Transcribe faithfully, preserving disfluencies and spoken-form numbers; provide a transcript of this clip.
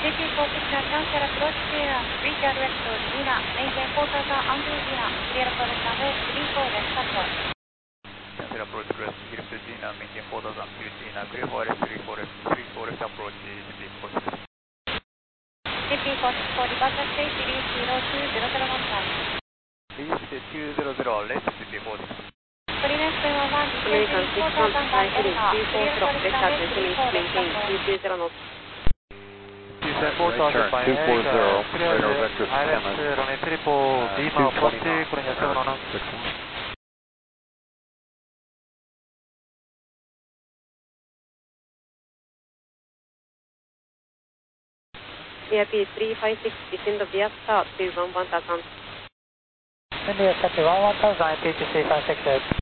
ジェーピー Corsica Cancel approach clear, reach direct to Lima, maintain four thousand under Lima, clear approach runway three four left control. Cancel approach clear, clear to Gina, maintain four thousand to Gina, clear for left three four left, three four left approach,ジェーピー Corsica. ジェーピー Corsica departure stage, reach zero two zero zero one five. Reach two zero zero, leftジェーピー Corsica. Clearance two one one, American four thousand by six one, Delta, three four clear zero, approach discharge runway to three finish, four left maintain control. two two zero knots. four thousand by two four zero, clear radar vector I L X scanner. runway three four, Uh, Lima two approach, twenty knots. coordinate seven one one. V I P three five six, descend via star to one one thousand. India thirty one one thousand, I P T C five six eight.